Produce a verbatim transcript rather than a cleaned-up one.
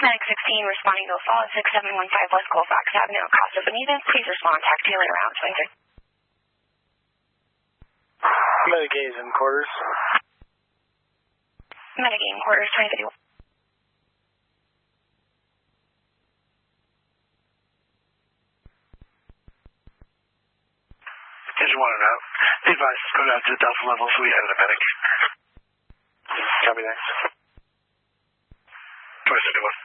Medic sixteen responding to a fall at six seven one five West Colfax Avenue, Costa Bonita. Please respond. Tac Taylor around twenty-six. Medic eight is in quarters. Medic eight in quarters, twenty fifty-one. Engine one and out. The advice is go down to the Delta level so we added a medic. Copy next. twenty-six one.